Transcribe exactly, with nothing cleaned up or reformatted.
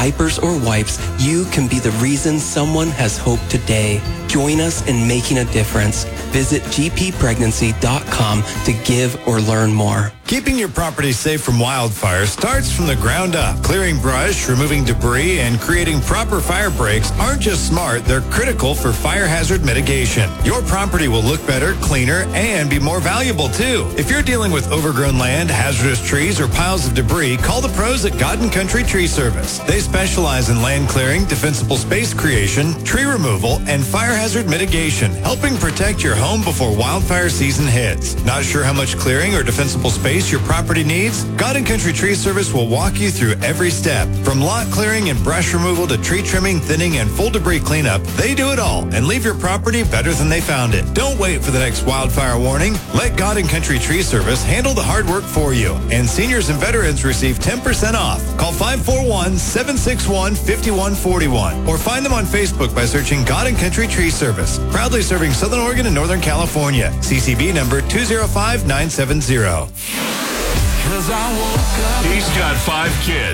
diapers or wipes, you can be the reason someone has hope today. Join us in making a difference. Visit g p pregnancy dot com to give or learn more. Keeping your property safe from wildfire starts from the ground up. Clearing brush, removing debris, and creating proper fire breaks aren't just smart, they're critical for fire hazard mitigation. Your property will look better, cleaner, and be more valuable too. If you're dealing with overgrown land, hazardous trees, or piles of debris, call the pros at God and Country Tree Service. They specialize in land clearing, defensible space creation, tree removal, and fire hazard mitigation, helping protect your home before wildfire season hits. Not sure how much clearing or defensible space your property needs? God and Country Tree Service will walk you through every step. From lot clearing and brush removal to tree trimming, thinning, and full debris cleanup, they do it all and leave your property better than they found it. Don't wait for the next wildfire warning. Let God and Country Tree Service handle the hard work for you. And seniors and veterans receive ten percent off. Call five four one, seven six one, five one four one or find them on Facebook by searching God and Country Tree Service. Proudly serving Southern Oregon and Northern California. C C B number two zero five nine seven zero. He's got five kids.